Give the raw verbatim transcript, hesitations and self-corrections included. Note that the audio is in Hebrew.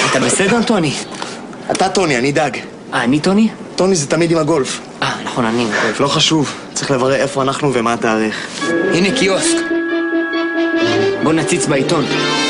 אתה בסדר, טוני? אתה טוני, אני דג. אה, אני טוני? טוני זה תמיד עם הגולף. אה, נכון, אני עם הגולף. לא חשוב, צריך לברר איפה אנחנו ומה התאריך. הנה קיוסק. בוא נציץ בעיתון.